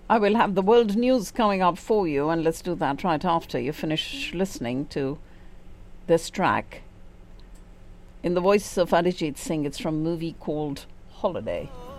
I will have the world news coming up for you, and let's do that right after you finish listening to this track. In the voice of Arijit Singh, it's from a movie called Holiday.